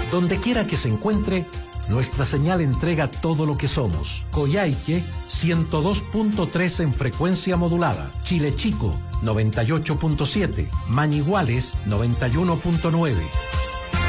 Donde quiera que se encuentre, nuestra señal entrega todo lo que somos. Coyhaique, 102.3 en frecuencia modulada. Chile Chico, 98.7. Mañiguales, 91.9.